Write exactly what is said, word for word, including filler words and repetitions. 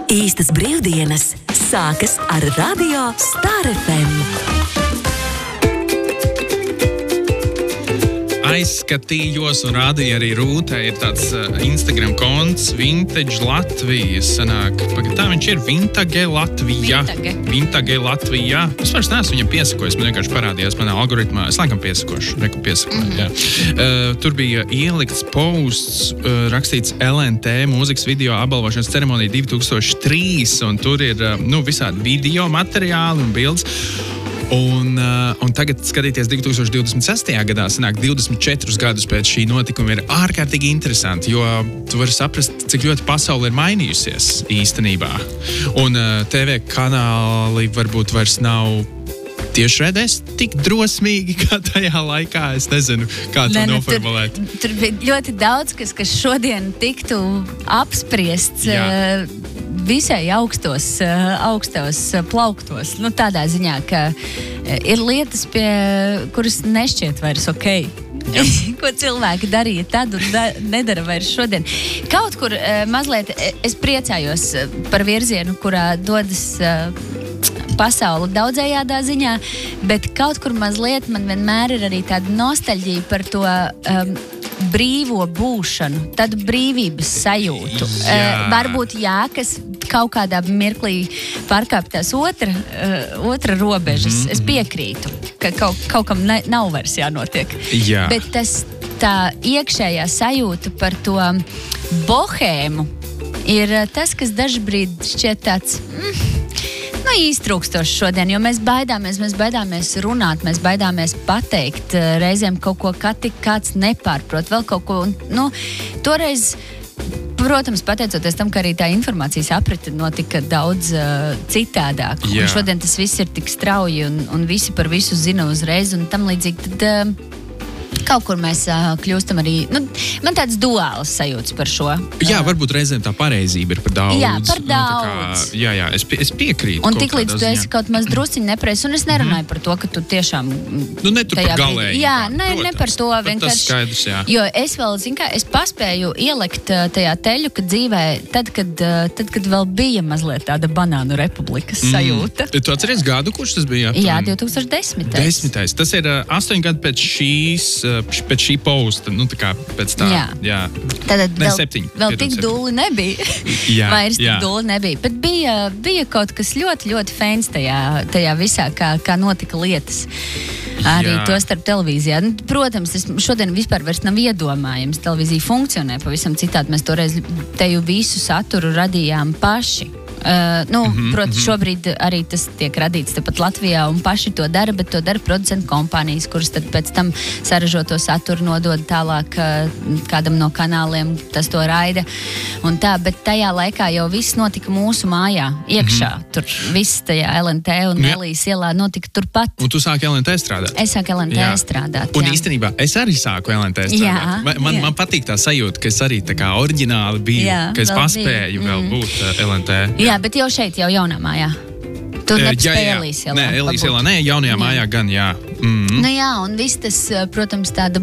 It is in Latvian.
Īstas brīvdienas sākas ar Radio Star F M. Aizskatījos un rādīja arī Rūtai, ir tāds uh, Instagram konts Vintage Latvija. Sanāk, pagad, tā viņš ir Vintage Latvija. Vintage. Vintage Latvija. Es vairs neesmu viņam piesakojis, man vienkārši parādījās manā algoritmā. Es laikam piesakošu, reku piesakoju, mm-hmm. jā. Uh, tur bija ielikts posts, uh, rakstīts L N T mūzikas video apbalvošanas ceremonija divi tūkstoši trīs, un tur ir uh, nu, visādi video materiāli un bildes. Un, uh, un tagad, skatīties divi tūkstoši divdesmit sestajā gadā, sanāk divdesmit četrus gadus pēc šī notikuma, ir ārkārtīgi interesanti, jo tu vari saprast, cik ļoti pasaule ir mainījusies īstenībā. Un uh, T V kanāli varbūt vairs nav tiešraidēs tik drosmīgi kā tajā laikā. Es nezinu, kā to ne, ne, noformulēt. Tur, tur bija ļoti daudz, kas, kas šodien tiktu apspriests. Jā. Uh, visai augstos, augstos plauktos. Nu, tādā ziņā, ka ir lietas, pie kuras nešķiet vairs ok. Ko cilvēki darīja tad un da, nedara vairs šodien. Kaut kur mazliet es priecājos par virzienu, kurā dodas pasauli daudzējādā ziņā, bet kaut kur mazliet man vienmēr ir arī tāda nostalģija par to um, brīvo būšanu, tādu brīvības sajūtu. Uh, varbūt jā, kas kaut kādā mirklī pārkāptās otra, uh, otra robežas. Mm-hmm. Es piekrītu, ka kaut, kaut kam ne, nav vairs jānotiek. Jā. Bet tas, tā iekšējā sajūta par to bohēmu ir tas, kas dažbrīd šķiet tāds... Mm, Nu, īstrūkstoši šodien, jo mēs baidāmies, mēs baidāmies runāt, mēs baidāmies pateikt reizēm kaut ko, kā tik kāds nepārprot, vēl kaut ko. Un, nu, toreiz, protams, pateicoties tam, ka arī tā informācijas aprite notika daudz uh, citādāk. Jā. Un šodien tas viss ir tik strauji un, un visi par visu zina uzreiz un tam līdzīgi. Tad, uh, Kaut kur mēs uh, kļūstam arī... Nu, man tāds duāls sajūts par šo. Jā, varbūt reizēm tā pareizība ir par daudz. Jā, par Nu, daudz. kā, jā, jā, es, pie, es piekrītu. Un tik līdz tu esi kaut maz drusciņi nepareizs, un es nerunāju par to, ka tu tiešām... Nu, ne tu par galēji. Jā, ne, ne par to vienkārši. Tas skaidrs, jā. Jo es vēl, zinu kā, es paspēju ielikt tajā teļu, kad dzīvē, tad, kad, tad, kad vēl bija mazliet tāda banānu republikas sajūta. Mm. Tu atceries gadu, kurš tas bija? Jā, divi tūkstoši desmitais. Desmitais. Tas ir uh, astoņi gadi pēc šīs, uh, pēc šī posta, nu tā kā pēc tā. Jā. jā. Tātad ne, vēl, septiņi. vēl Piedod, tik septiņi. dūli nebija. Jā, Vairs tik jā. dūli nebija. Bet bija, bija kaut kas ļoti, ļoti fēns tajā, tajā visā, kā, kā notika lietas. Arī Jā. to starp televīzijā. Nu, protams, tas šodien vispār vairs nav iedomājams. Televīzija funkcionē pavisam citādi. Mēs toreiz teju visu saturu radījām paši. Uh, nu, mm-hmm, protams, mm-hmm. šobrīd arī tas tiek radīts tepat Latvijā un paši to dara, bet to dara producentu kompānijas, kuras tad pēc tam saražoto saturu nodod tālāk uh, kādam no kanāliem, tas to raida un tā, bet tajā laikā jau viss notika mūsu mājā, iekšā. Mm-hmm. Tur viss tajā L N T un Jā. Nelijas ielā notika turpat. Un tu sāki L N T strādāt? Es sāku L N T Jā. strādāt. Un jā. īstenībā es arī sāku L N T strādāt. Jā, man, man, jā. man patīk tā sajūta, ka es arī tā kā oriģināli biju, Jā, ka es vēl paspēju biju. vēl Mm. būt uh, L N T. Jā, bet jau šeit, jau jaunā mājā. Tu Eh, nepaspēji jā, jā. Elijas ielā. Nē, Elijas pabūt. ielā, nē, jaunajā Jā. mājā gan, jā. Mm. Nu jā, un viss tas, protams, tāda